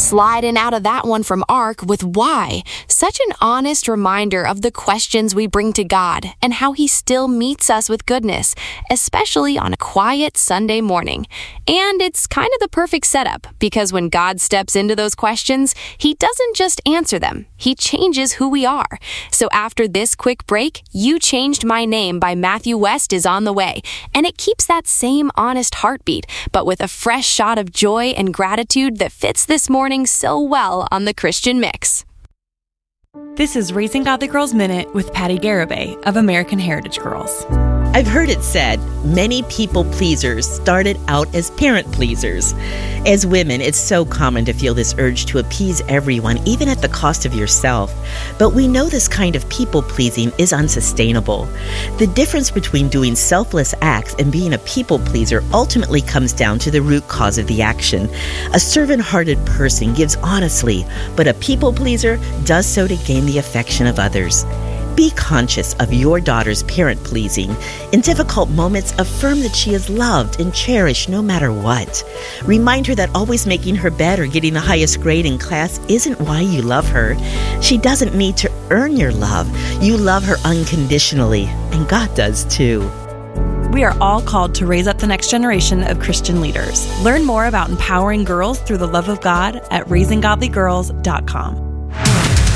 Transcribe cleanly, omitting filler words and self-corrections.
sliding out of that one from ARC with why. Such an honest reminder of the questions we bring to God and how He still meets us with goodness, especially on a quiet Sunday morning. And it's kind of the perfect setup because when God steps into those questions, He doesn't just answer them, He changes who we are. So after this quick break, You Changed My Name by Matthew West is on the way, and it keeps that same honest heartbeat, but with a fresh shot of joy and gratitude that fits this morning so well on the Christian Mix. This is Raising Godly Girls Minute with Patty Garibay of American Heritage Girls. I've heard it said, many people pleasers started out as parent pleasers. As women, it's so common to feel this urge to appease everyone, even at the cost of yourself. But we know this kind of people-pleasing is unsustainable. The difference between doing selfless acts and being a people-pleaser ultimately comes down to the root cause of the action. A servant-hearted person gives honestly, but a people-pleaser does so to gain the affection of others. Be conscious of your daughter's parent-pleasing. In difficult moments, affirm that she is loved and cherished no matter what. Remind her that always making her bed or getting the highest grade in class isn't why you love her. She doesn't need to earn your love. You love her unconditionally, and God does too. We are all called to raise up the next generation of Christian leaders. Learn more about empowering girls through the love of God at raisinggodlygirls.com.